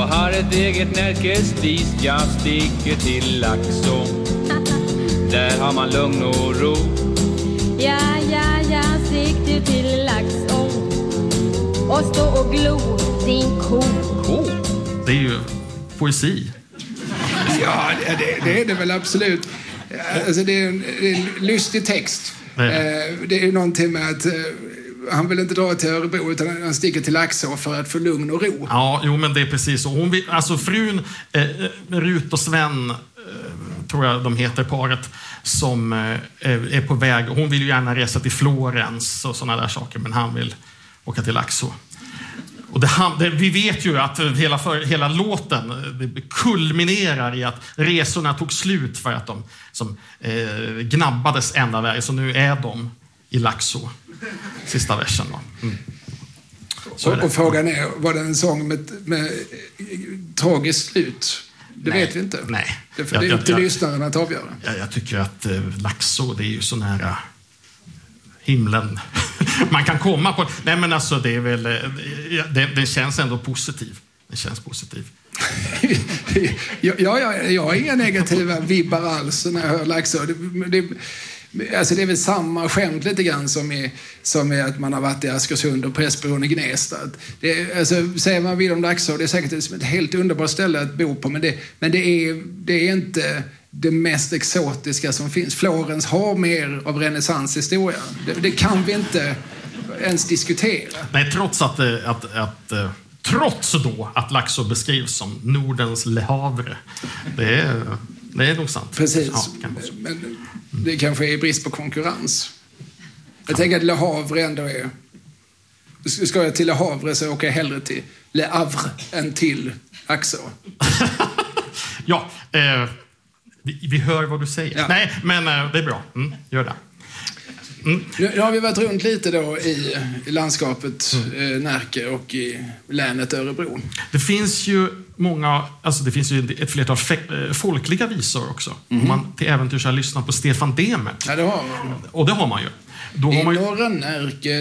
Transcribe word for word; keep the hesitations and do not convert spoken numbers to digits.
har ett eget närkestis, jag sticker till Laxå. Där har man lugn och ro. Ja, ja, ja, stick du till Laxå och stå och glo din ko. Ko? Det är ju poesi. Ja, det, det är det väl absolut. Alltså, det är en, det är en lustig text. Nej. Det är någonting med att han vill inte dra till Örebro utan han sticker till Laxå för att få lugn och ro. Ja, jo men det är precis så. Hon vill, alltså frun, eh, Rut och Sven, eh, tror jag de heter paret, som eh, är på väg. Hon vill ju gärna resa till Florens och sådana där saker, men han vill åka till Laxå. Och det, det, vi vet ju att hela, för, hela låten det kulminerar i att resorna tog slut för att de som, eh, gnabbades ända vägen. Så nu är de i Laxå. Sista versen då. Mm. Och, och frågan är, var det en sång med, med tragiskt slut? Det Nej. vet vi inte. Nej. Det, för jag, det är jag, upp till jag, lyssnaren att avgöra. Jag, jag tycker att eh, Laxå, det är ju så nära himlen man kan komma på. Nej men alltså det är väl det, det känns ändå positiv. Det känns positiv. ja, ja, jag har inga negativa vibbar alls när jag hör Laxå. Det, det, alltså det är väl samma skämt lite grann som är, som är att man har varit i Askersund och Pressbron i Gnesta. Det, alltså, säger man vill om Laxå, det är säkert ett helt underbart ställe att bo på, men det, men det, är, det är inte det mest exotiska som finns. Florens har mer av renässanshistoria. Det, det kan vi inte ens diskutera. Nej, trots att, att, att, att trots då att Laxå beskrivs som Nordens Le Havre. Det är, det är nog sant. Precis. Ja, kan men det kanske är brist på konkurrens. Jag tänker att Le Havre ändå är... Ska jag till Le Havre så åker jag hellre till Le Havre än till Laxå. ja, eh, vi, vi hör vad du säger. Ja. Nej, men eh, det är bra. Mm, gör det. Mm. Nu, nu har vi varit runt lite då i, i landskapet mm. eh, Närke och i länet Örebro. Det finns ju många, alltså det finns ju ett flertal fe- folkliga visor också. Mm. Om man till äventyrs har lyssnat på Stefan Demert. Ja, det har man. Och det har man ju. Då I har man ju... norra Närke